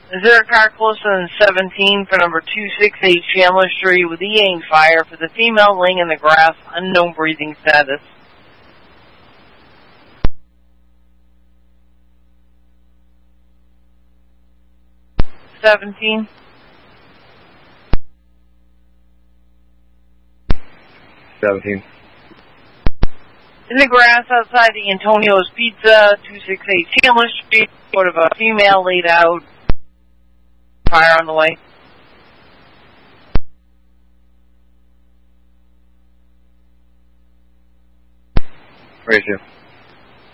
Is there a car closer than 17 for number 268 Chandler Street with E-Aim fire for the female laying in the grass, unknown breathing status? $17. $17. In the grass outside the Antonio's Pizza, 268 Chandler Street, sort of a female laid out, fire on the way. Ratio.